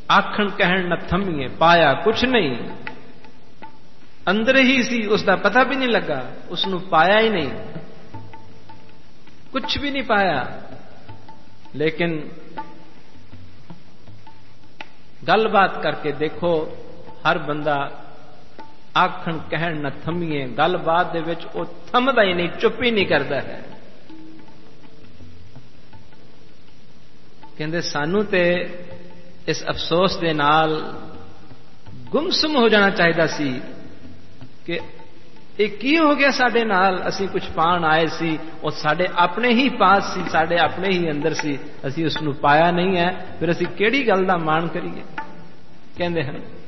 आखण कहण न थमीए, पाया कुछ नहीं, अंदर ही सी, उसका पता भी नहीं लगा, उसनु पाया ही नहीं, कुछ भी नहीं पाया। लेकिन गलबात करके देखो, हर बंदा आखण कहण न थमीए, गलबात दे विच वो थमदा ही नहीं, चुप ही नहीं करता है। कहंदे सानू ते इस अफसोस दे नाल गुमसुम हो जाना चाहिए सी कि ये की हो गया साडे नाल, असी कुछ पाण आए सी, और साडे अपने ही पास सी, साडे अपने ही अंदर सी, असी उसनू पाया नहीं है, फिर असी केड़ी गल दा मान करिए। कहंदे हैं